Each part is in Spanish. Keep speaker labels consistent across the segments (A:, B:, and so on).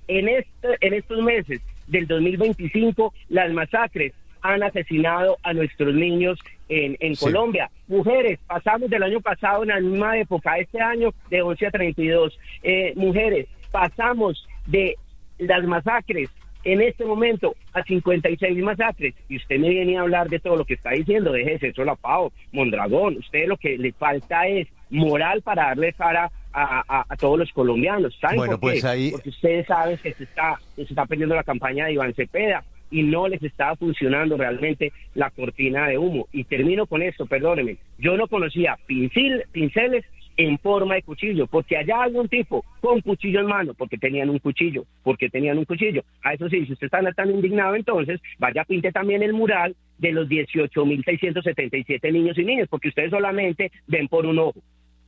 A: en estos meses del 2025, las masacres han asesinado a nuestros niños en Colombia. Mujeres, pasamos del año pasado, en la misma época, este año, de 11 a 32. Mujeres, pasamos de las masacres en este momento a 56 masacres. Y usted me viene a hablar de todo lo que está diciendo, déjese eso, Lapao, Mondragón. Usted lo que le falta es moral para darle cara a todos los colombianos. ¿Saben por qué?
B: Pues ahí...
A: Porque ustedes saben que se está perdiendo la campaña de Iván Cepeda y no les estaba funcionando realmente la cortina de humo. Y termino con esto, perdónenme. Yo no conocía pinceles en forma de cuchillo, porque allá hay un tipo con cuchillo en mano, porque tenían un cuchillo. A eso sí, si usted está tan indignado, entonces vaya, pinte también el mural de los 18.677 niños y niñas, porque ustedes solamente ven por un ojo.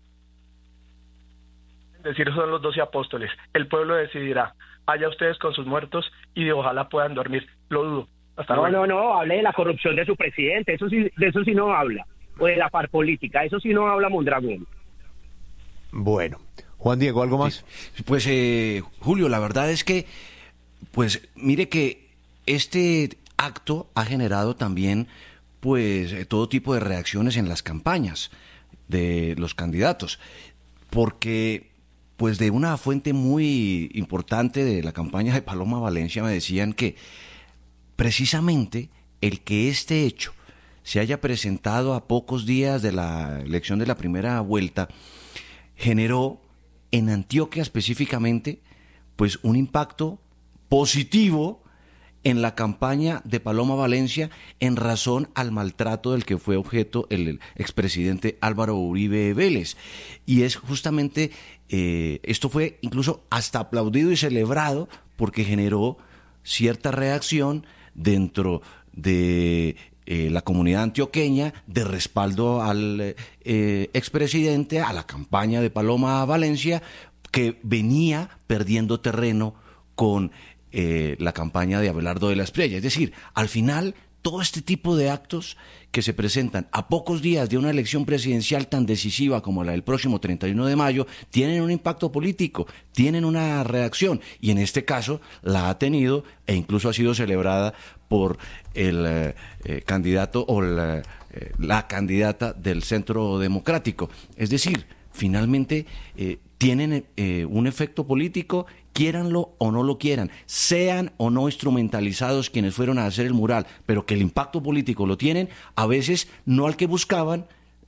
C: Decir son los 12 apóstoles, el pueblo decidirá, allá ustedes con sus muertos y ojalá puedan dormir, lo dudo. Hasta luego.
A: No, hable de la corrupción de su presidente, de eso sí no habla, o de la par política, eso sí no habla Mondragón.
B: Bueno, Juan Diego, ¿algo más?
D: Sí. Pues Julio, la verdad es que, pues mire que este acto ha generado también pues todo tipo de reacciones en las campañas de los candidatos, porque pues de una fuente muy importante de la campaña de Paloma Valencia me decían que precisamente el que este hecho se haya presentado a pocos días de la elección de la primera vuelta generó en Antioquia específicamente pues un impacto positivo en la campaña de Paloma Valencia en razón al maltrato del que fue objeto el expresidente Álvaro Uribe Vélez. Y es justamente, esto fue incluso hasta aplaudido y celebrado porque generó cierta reacción dentro de la comunidad antioqueña de respaldo al expresidente, a la campaña de Paloma Valencia, que venía perdiendo terreno con la campaña de Abelardo de la Espriella. Es decir, al final, todo este tipo de actos que se presentan a pocos días de una elección presidencial tan decisiva como la del próximo 31 de mayo, tienen un impacto político, tienen una reacción, y en este caso la ha tenido e incluso ha sido celebrada por el candidato o la candidata del Centro Democrático. Es decir, finalmente tienen un efecto político, quiéranlo o no lo quieran, sean o no instrumentalizados quienes fueron a hacer el mural, pero que el impacto político lo tienen, a veces no al que buscaban,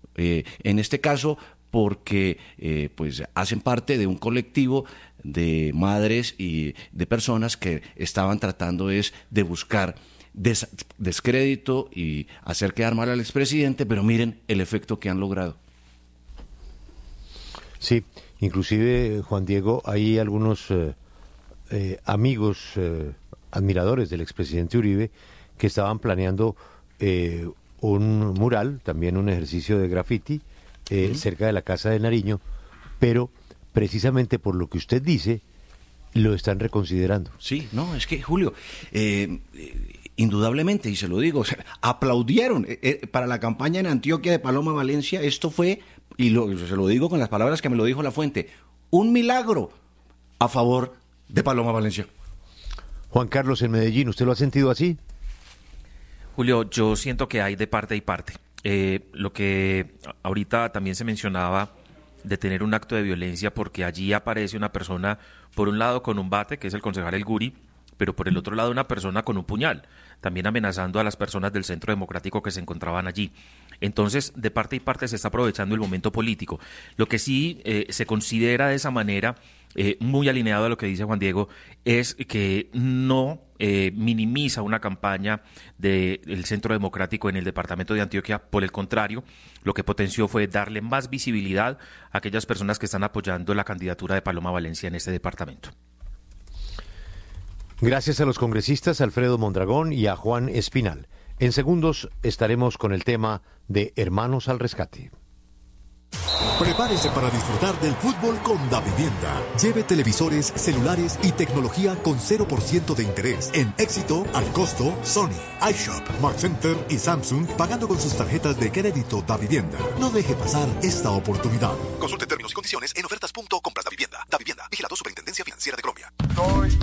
D: en este caso porque pues hacen parte de un colectivo de madres y de personas que estaban tratando de buscar descrédito y hacer quedar mal al expresidente, pero miren el efecto que han logrado.
B: Sí, inclusive, Juan Diego, hay algunos amigos, admiradores del expresidente Uribe, que estaban planeando un mural, también un ejercicio de graffiti, cerca de la Casa de Nariño, pero precisamente por lo que usted dice, lo están reconsiderando.
D: Sí, no, es que, Julio, indudablemente, y se lo digo, aplaudieron para la campaña en Antioquia de Paloma Valencia. Esto fue, y se lo digo con las palabras que me lo dijo la fuente, un milagro a favor de Paloma Valencia.
B: Juan Carlos, en Medellín, ¿usted lo ha sentido así?
E: Julio, yo siento que hay de parte y parte. Lo que ahorita también se mencionaba de tener un acto de violencia, porque allí aparece una persona, por un lado con un bate, que es el concejal El Guri, pero por el otro lado una persona con un puñal, también amenazando a las personas del Centro Democrático que se encontraban allí. Entonces, de parte y parte se está aprovechando el momento político. Lo que sí se considera de esa manera, muy alineado a lo que dice Juan Diego, es que no minimiza una campaña del Centro Democrático en el departamento de Antioquia. Por el contrario, lo que potenció fue darle más visibilidad a aquellas personas que están apoyando la candidatura de Paloma Valencia en este departamento.
B: Gracias a los congresistas Alfredo Mondragón y a Juan Espinal. En segundos estaremos con el tema de Hermanos al Rescate.
F: Prepárese para disfrutar del fútbol con Davivienda. Lleve televisores, celulares y tecnología con 0% de interés. En Éxito, al costo, Sony, iShop, Mark Center y Samsung, pagando con sus tarjetas de crédito Davivienda. No deje pasar esta oportunidad. Consulte términos y condiciones en ofertas.comprasdavivienda. Davivienda, vigilado Superintendencia Financiera de Colombia.
C: Soy